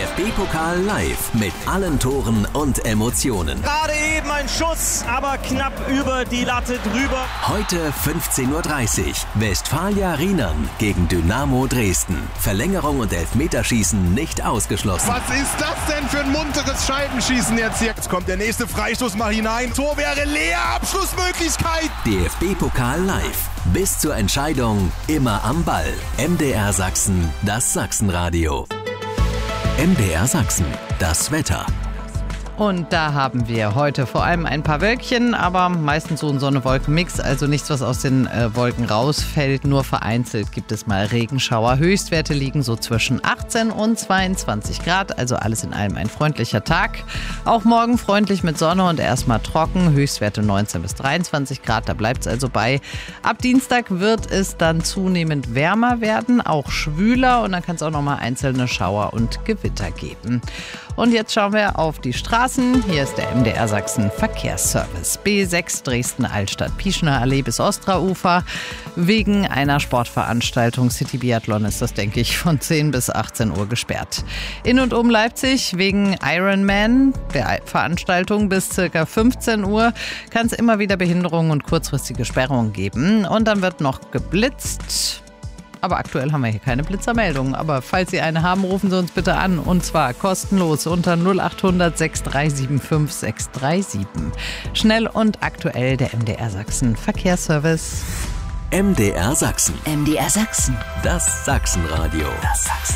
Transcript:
DFB-Pokal live mit allen Toren und Emotionen. Gerade eben ein Schuss, aber knapp über die Latte drüber. Heute 15:30 Uhr. Westfalia Rienern gegen Dynamo Dresden. Verlängerung und Elfmeterschießen nicht ausgeschlossen. Was ist das denn für ein munteres Scheibenschießen jetzt hier? Jetzt kommt der nächste Freistoß mal hinein. Tor wäre leer, Abschlussmöglichkeit. DFB-Pokal live. Bis zur Entscheidung immer am Ball. MDR Sachsen, das Sachsenradio. MDR Sachsen, das Wetter. Und da haben wir heute vor allem ein paar Wölkchen, aber meistens so ein Sonne-Wolken-Mix, also nichts, was aus den Wolken rausfällt. Nur vereinzelt gibt es mal Regenschauer. Höchstwerte liegen so zwischen 18 und 22 Grad, also alles in allem ein freundlicher Tag. Auch morgen freundlich mit Sonne und erstmal trocken. Höchstwerte 19 bis 23 Grad, da bleibt es also bei. Ab Dienstag wird es dann zunehmend wärmer werden, auch schwüler, und dann kann es auch nochmal einzelne Schauer und Gewitter geben. Und jetzt schauen wir auf die Straßen. Hier ist der MDR Sachsen Verkehrsservice. B6 Dresden-Altstadt-Pieschner Allee bis Ostraufer. Wegen einer Sportveranstaltung City Biathlon ist das, denke ich, von 10 bis 18 Uhr gesperrt. In und um Leipzig wegen Ironman, der Veranstaltung, bis ca. 15 Uhr kann es immer wieder Behinderungen und kurzfristige Sperrungen geben. Und dann wird noch geblitzt. Aber aktuell haben wir hier keine Blitzermeldungen. Aber falls Sie eine haben, rufen Sie uns bitte an. Und zwar kostenlos unter 0800 6375 637. Schnell und aktuell der MDR Sachsen Verkehrsservice. MDR Sachsen. MDR Sachsen. Das Sachsenradio. Das Sachsen.